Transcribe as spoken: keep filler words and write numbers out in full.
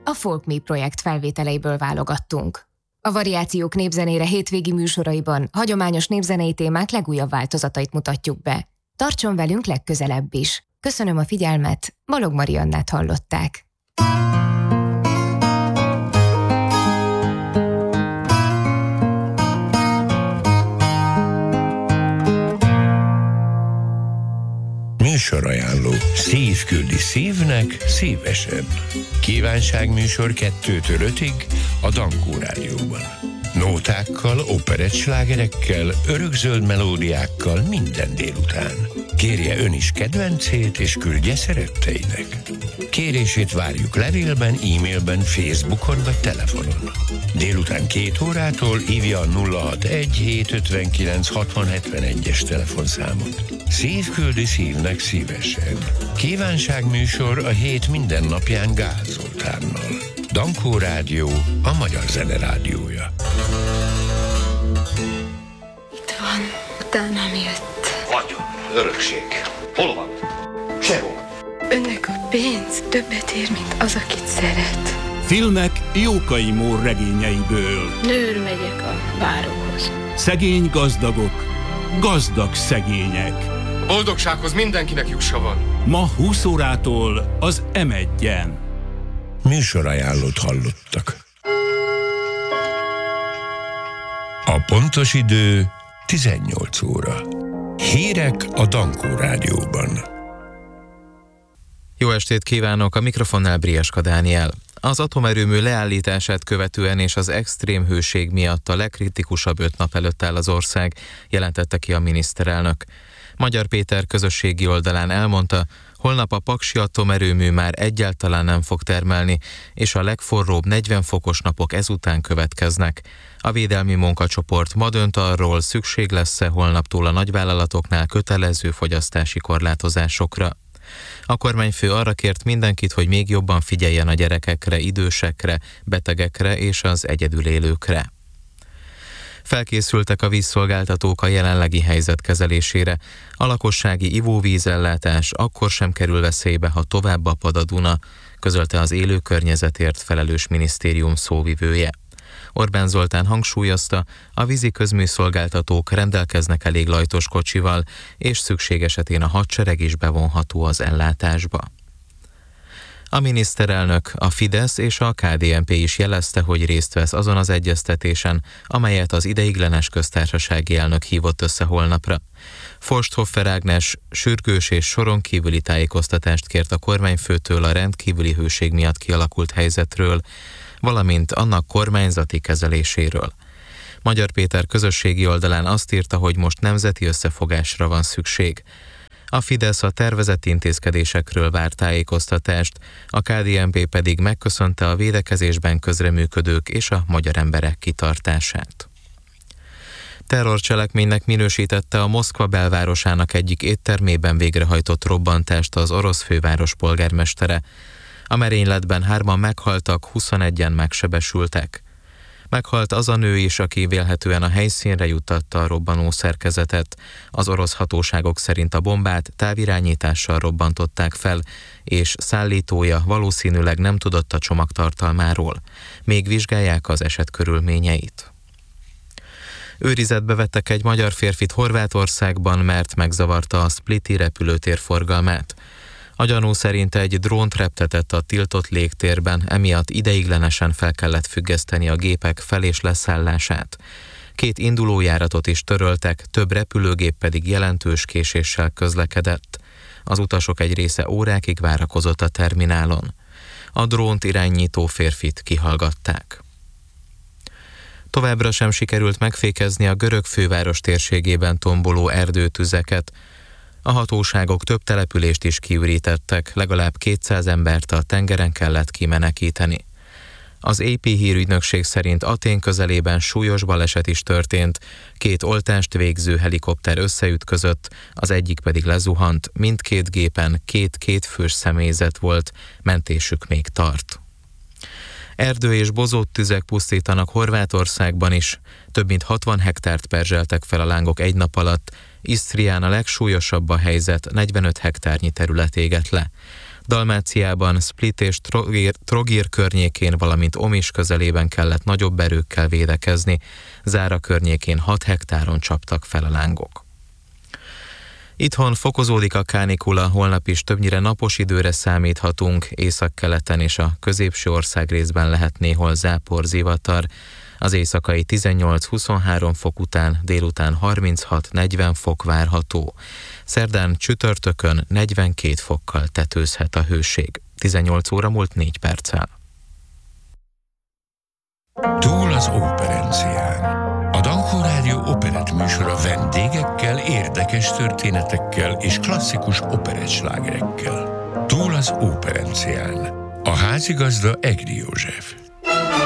a Folk Me projekt felvételeiből válogattunk. A Variációk népzenére hétvégi műsoraiban hagyományos népzenei témák legújabb változatait mutatjuk be. Tartson velünk legközelebb is. Köszönöm a figyelmet, Balogh Mariannát hallották. Műsorajánló. Szív küldi szívnek szívesen. Kívánságműsor kettőtől ötig a Dankó Rádióban. Nótákkal, operettslágerekkel, örökzöld melódiákkal minden délután. Kérje ön is kedvencét és küldje szeretteinek. Kérését várjuk levélben, e-mailben, Facebookon vagy telefonon. Délután két órától hívja a nulla hatvanegy hétszázötvenkilenc hatvan hetvenegyes telefonszámot. Szív küldi szívnek szívesen. Kívánságműsor a hét minden napján Gál Zoltánnal. Dankó Rádió, a magyar zene rádiója. Itt van, utánam jött. Vagyon, örökség. Hol van? Sehol. Önnek a pénz többet ér, mint az, akit szeret. Filmek Jókai Mór regényeiből. Nőr megyek a báróhoz. Szegény gazdagok, gazdag szegények. Boldogsághoz mindenkinek jussa van. Ma húsz órától az em egyen. Műsorajánlót hallottak. A pontos idő tizennyolc óra. Hírek a Dankó Rádióban. Jó estét kívánok, a mikrofonnál Brieska Dániel. Az atomerőmű leállítását követően és az extrém hőség miatt a legkritikusabb öt nap előtt áll az ország, jelentette ki a miniszterelnök. Magyar Péter közösségi oldalán elmondta, holnap a paksi atomerőmű már egyáltalán nem fog termelni, és a legforróbb negyven fokos napok ezután következnek. A védelmi munkacsoport ma dönt arról, szükség lesz-e holnaptól a nagyvállalatoknál kötelező fogyasztási korlátozásokra. A kormányfő arra kért mindenkit, hogy még jobban figyeljen a gyerekekre, idősekre, betegekre és az egyedül élőkre. Felkészültek a vízszolgáltatók a jelenlegi helyzet kezelésére. A lakossági ivóvízellátás akkor sem kerül veszélybe, ha tovább apad a Duna, közölte az élő környezetért felelős minisztérium szóvivője. Orbán Zoltán hangsúlyozta, a vízi közműszolgáltatók rendelkeznek elég lajtos kocsival, és szükség esetén a hadsereg is bevonható az ellátásba. A miniszterelnök, a Fidesz és a ká dé en pé is jelezte, hogy részt vesz azon az egyeztetésen, amelyet az ideiglenes köztársasági elnök hívott össze holnapra. Forsthoffer Ágnes sürgős és soron kívüli tájékoztatást kért a kormányfőtől a rendkívüli hőség miatt kialakult helyzetről, valamint annak kormányzati kezeléséről. Magyar Péter közösségi oldalán azt írta, hogy most nemzeti összefogásra van szükség. A Fidesz a tervezett intézkedésekről vár tájékoztatást, a ká dé en pé pedig megköszönte a védekezésben közreműködők és a magyar emberek kitartását. Terrorcselekménynek minősítette a Moszkva belvárosának egyik éttermében végrehajtott robbantást az orosz főváros polgármestere. A merényletben hárman meghaltak, huszonegyen megsebesültek. Meghalt az a nő is, aki vélhetően a helyszínre juttatta a robbanó szerkezetet. Az orosz hatóságok szerint a bombát távirányítással robbantották fel, és szállítója valószínűleg nem tudott a csomagtartalmáról. Még vizsgálják az eset körülményeit. Őrizetbe vettek egy magyar férfit Horvátországban, mert megzavarta a spliti repülőtér forgalmát. A gyanú szerint egy drónt reptetett a tiltott légtérben, emiatt ideiglenesen fel kellett függeszteni a gépek fel- és leszállását. Két indulójáratot is töröltek, több repülőgép pedig jelentős késéssel közlekedett. Az utasok egy része órákig várakozott a terminálon. A drónt irányító férfit kihallgatták. Továbbra sem sikerült megfékezni a görög főváros térségében tomboló erdőtüzeket. A hatóságok több települést is kiürítettek, legalább kétszáz embert a tengeren kellett kimenekíteni. Az á pé hírügynökség szerint Atén közelében súlyos baleset is történt, két oltást végző helikopter összeütközött, az egyik pedig lezuhant, mindkét gépen két kétfős személyzet volt, mentésük még tart. Erdő- és bozót tüzek pusztítanak Horvátországban is, több mint hatvan hektárt perzseltek fel a lángok egy nap alatt, Isztrián a legsúlyosabb a helyzet, negyvenöt hektárnyi terület égett le. Dalmáciában, Split és Trogir, Trogir környékén, valamint Omis közelében kellett nagyobb erőkkel védekezni, Zára környékén hat hektáron csaptak fel a lángok. Itthon fokozódik a kánikula, holnap is többnyire napos időre számíthatunk, északkeleten és a középső országrészben lehet néhol zápor, zivatar, az éjszakai tizennyolc-huszonhárom fok után délután harminchat-negyven fok várható. Szerdán csütörtökön negyvenkét fokkal tetőzhet a hőség. tizennyolc óra múlt négy perccel. Túl az operencián. A Dankó Rádió operett műsora vendégekkel, érdekes történetekkel és klasszikus operettslágerekkel. Túl az operencián. A házigazda Egri József.